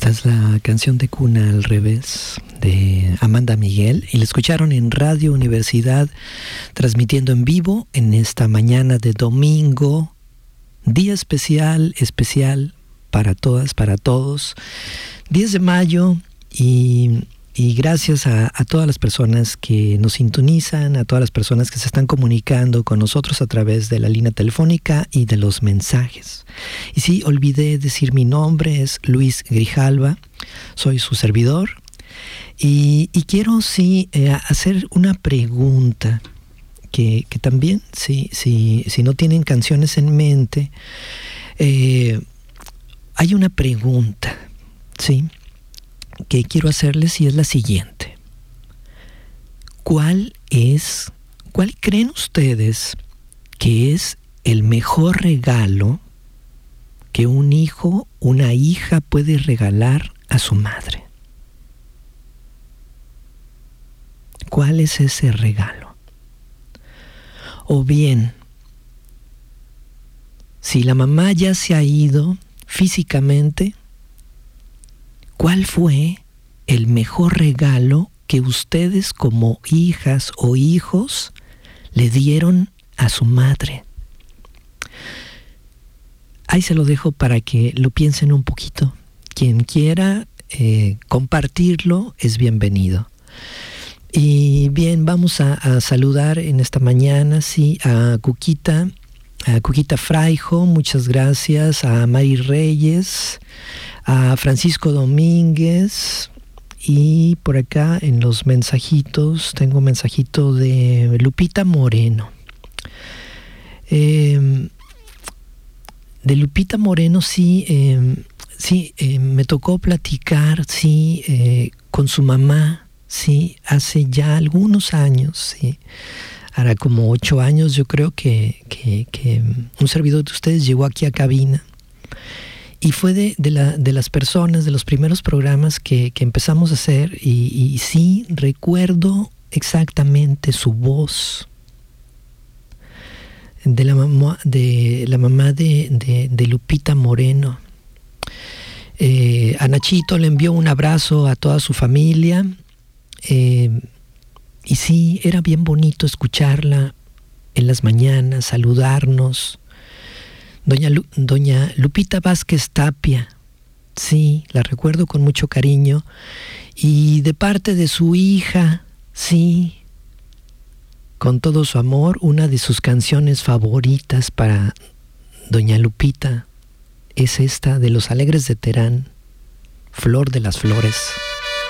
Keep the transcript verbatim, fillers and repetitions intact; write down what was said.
Esta es la canción de Cuna al Revés de Amanda Miguel y la escucharon en Radio Universidad transmitiendo en vivo en esta mañana de domingo, día especial, especial para todas, para todos, diez de mayo y... Y gracias a, a todas las personas que nos sintonizan, a todas las personas que se están comunicando con nosotros a través de la línea telefónica y de los mensajes. Y sí, olvidé decir mi nombre, es Luis Grijalva, soy su servidor. Y, y quiero, sí, eh, hacer una pregunta, que, que también, sí, sí, si no tienen canciones en mente, eh, hay una pregunta, ¿sí?, que quiero hacerles y es la siguiente. ¿Cuál es, cuál creen ustedes que es el mejor regalo que un hijo, una hija puede regalar a su madre? ¿Cuál es ese regalo? O bien, si la mamá ya se ha ido físicamente, ¿cuál fue el mejor regalo que ustedes como hijas o hijos le dieron a su madre? Ahí se lo dejo para que lo piensen un poquito. Quien quiera eh, compartirlo es bienvenido. Y bien, vamos a, a saludar en esta mañana, sí, a Cuquita, a Cuquita Fraijo, muchas gracias, a Mari Reyes, a Francisco Domínguez, y por acá en los mensajitos tengo un mensajito de Lupita Moreno. Eh, de Lupita Moreno, sí, eh, sí, eh, me tocó platicar, sí, eh, con su mamá, sí, hace ya algunos años, sí. Ahora como ocho años yo creo que, que, que un servidor de ustedes llegó aquí a cabina. Y fue de, de, la, de las personas, de los primeros programas que, que empezamos a hacer, y, y sí recuerdo exactamente su voz, de la mamá de, la mamá de, de, de Lupita Moreno. Eh, a Nachito le envió un abrazo a toda su familia, eh, y sí, era bien bonito escucharla en las mañanas, saludarnos. Doña, Lu, doña Lupita Vázquez Tapia, sí, la recuerdo con mucho cariño, y de parte de su hija, sí, con todo su amor, una de sus canciones favoritas para doña Lupita es esta de Los Alegres de Terán, Flor de las Flores.